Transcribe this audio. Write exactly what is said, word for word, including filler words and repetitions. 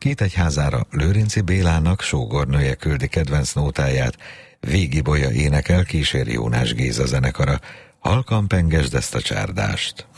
Kétegyházára Lőrinci Bélának sógornője küldi kedvenc nótáját, Végi Bolya énekel, kíséri Jónás Géza zenekara. Halkan pengesd ezt a csárdást!